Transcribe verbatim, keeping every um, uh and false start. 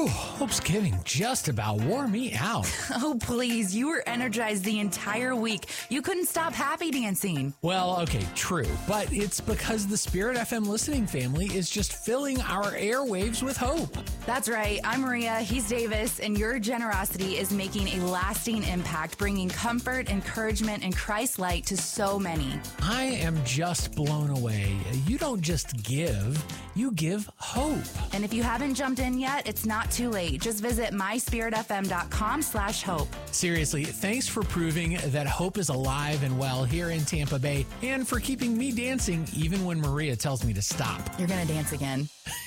Whew, Hope's Giving just about wore me out. Oh, please. You were energized the entire week. You couldn't stop happy dancing. Well, okay, true. But it's because the Spirit F M listening family is just filling our airwaves with hope. That's right. I'm Maria. He's Davis. And your generosity is making a lasting impact, bringing comfort, encouragement, and Christ's light to so many. I am just blown away. You don't just give, you give hope. And if you haven't jumped in yet, it's not too late. Just visit myspiritfm.com slash hope. Seriously, thanks for proving that hope is alive and well here in Tampa Bay and for keeping me dancing even when Maria tells me to stop. You're going to dance again.